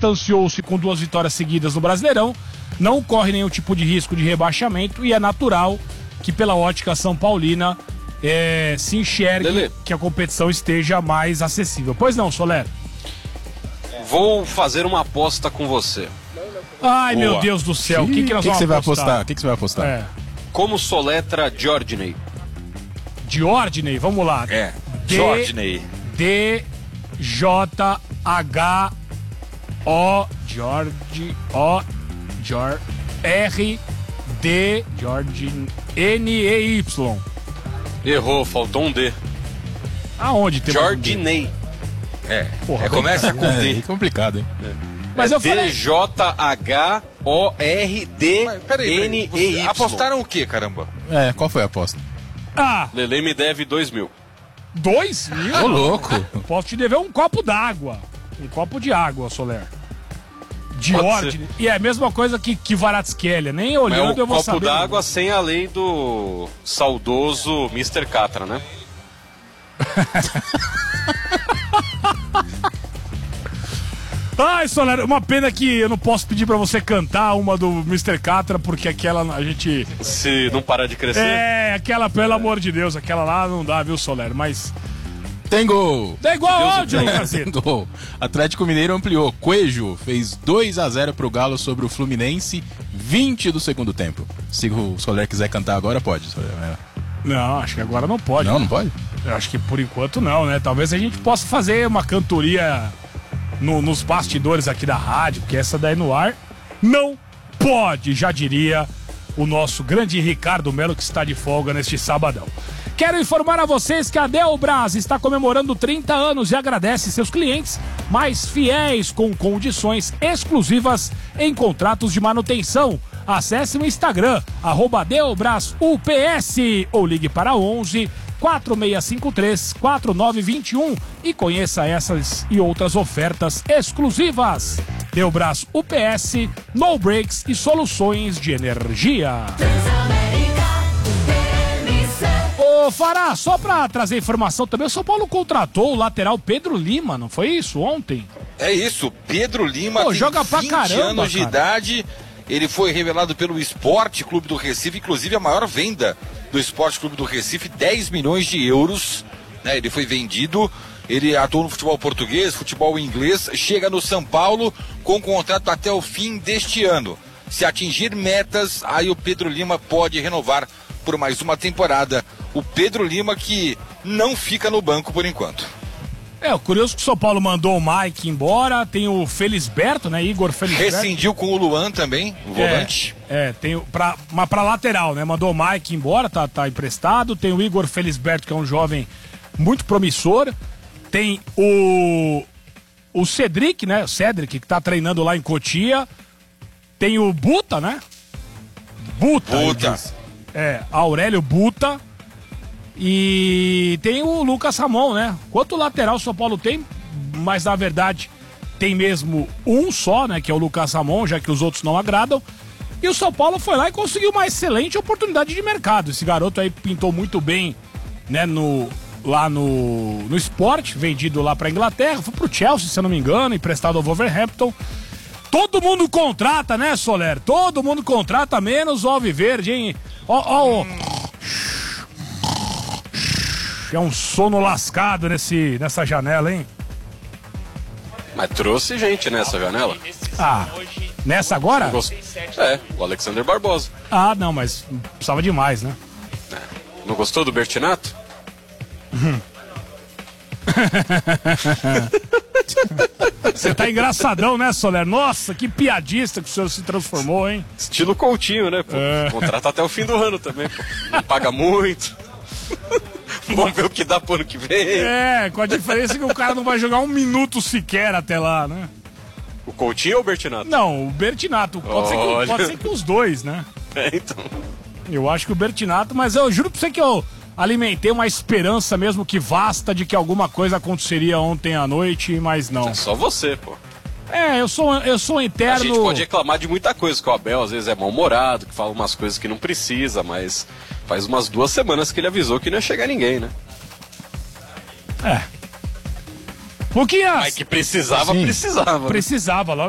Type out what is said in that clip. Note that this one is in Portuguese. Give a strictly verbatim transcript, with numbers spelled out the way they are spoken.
distanciou-se com duas vitórias seguidas no Brasileirão, não corre nenhum tipo de risco de rebaixamento e é natural que pela ótica São Paulina é, se enxergue Lelê. que a competição esteja mais acessível. Pois não, Soler? Vou fazer uma aposta com você. Ai, Boa. meu Deus do céu, o que, que nós que vamos que você apostar? vai apostar? O que, que você vai apostar? É. Como soletra Jordney? Jordney, vamos lá. É, D, Jordney. D, J, H, O, George, O, George, R, D, George, N, E, Y. Errou, faltou um D. Aonde tem Jordney. É, Porra, é começa com D. É complicado, hein? É. Mas é eu falei... D J H O R D N E Y. Apostaram o quê, caramba? É, qual foi a aposta? Ah! Lelê me deve dois mil. Dois mil? Ô, louco! Posso te dever um copo d'água. Um copo de água, Soler. De ordem. E é a mesma coisa que, que Varatskelia. Nem olhando é eu vou copo saber. Copo d'água sem a lei do saudoso mister Catra, né? Ai, Soler, uma pena que eu não posso pedir pra você cantar uma do mister Catra, porque aquela a gente... Se não parar de crescer? É, aquela, pelo amor de Deus, aquela lá não dá, viu, Soler? Mas... Tem gol! Tem gol aonde, Tem gol. Atlético Mineiro ampliou. Coelho fez dois a zero pro Galo sobre o Fluminense, vinte do segundo tempo. Se o Soler quiser cantar agora, pode. Soler. Não, acho que agora não pode. Não, não pode? Eu acho que por enquanto não, né? Talvez a gente possa fazer uma cantoria no, nos bastidores aqui da rádio, porque essa daí no ar não pode, já diria o nosso grande Ricardo Melo, que está de folga neste sabadão. Quero informar a vocês que a Delbras está comemorando trinta anos e agradece seus clientes mais fiéis com condições exclusivas em contratos de manutenção. Acesse o Instagram, arroba Delbras U P S, ou ligue para onze, quatro seis cinco três, quatro nove dois um e conheça essas e outras ofertas exclusivas. Delbras U P S, no breaks e soluções de energia. Ô Fará, só pra trazer informação também, o São Paulo contratou o lateral Pedro Lima, não foi isso, ontem? É isso, Pedro Lima. Pô, tem joga pra vinte caramba, anos de cara. idade, ele foi revelado pelo Esporte Clube do Recife, inclusive a maior venda do Esporte Clube do Recife, dez milhões de euros, né? Ele foi vendido, ele atuou no futebol português, futebol inglês, chega no São Paulo com contrato até o fim deste ano. Se atingir metas, aí o Pedro Lima pode renovar por mais uma temporada. O Pedro Lima que não fica no banco por enquanto. É, o curioso é que o São Paulo mandou o Mike embora, tem o Felisberto, né, Igor Felisberto. Rescindiu com o Luan também, o volante. É, é tem o, pra, mas pra lateral, né, mandou o Mike embora, tá, tá emprestado, tem o Igor Felisberto, que é um jovem muito promissor, tem o o Cedric, né, o Cedric, que tá treinando lá em Cotia, tem o Buta, né, Buta, Buta. é, Aurélio Buta. E tem o Lucas Ramon, né? Quanto lateral o São Paulo tem, mas na verdade tem mesmo um só, né? Que é o Lucas Ramon, já que os outros não agradam. E o São Paulo foi lá e conseguiu uma excelente oportunidade de mercado. Esse garoto aí pintou muito bem, né? No, lá no, no Sport, vendido lá pra Inglaterra. Foi pro Chelsea, se eu não me engano, emprestado ao Wolverhampton. Todo mundo contrata, né, Soler? Todo mundo contrata, menos o Alviverde, hein? Ó, ó, ó. É um sono lascado nesse, nessa janela, hein? Mas trouxe gente nessa janela. Ah, nessa agora? Gost... É, o Alexander Barbosa. Ah, não, mas precisava de mais, né? É. Não gostou do Bertinato? Você tá engraçadão, né, Soler? Nossa, que piadista que o senhor se transformou, hein? Estilo Coutinho, né, pô? É. Contrata até o fim do ano também, pô. Não paga muito. Vamos ver o que dá pro ano que vem. É, com a diferença que o cara não vai jogar um minuto sequer até lá, né? O Coutinho ou o Bertinato? Não, o Bertinato. Pode, ser que, pode ser que os dois, né? É, então. Eu acho que o Bertinato, mas eu juro pra você que eu alimentei uma esperança mesmo que vasta de que alguma coisa aconteceria ontem à noite, mas não. É só você, pô. É, eu sou, eu sou um eterno... A gente pode reclamar de muita coisa, que o Abel às vezes é mal-humorado, que fala umas coisas que não precisa, mas faz umas duas semanas que ele avisou que não ia chegar ninguém, né? É. Luquinhas! Mas que precisava, Sim. precisava. né? Precisava, logo.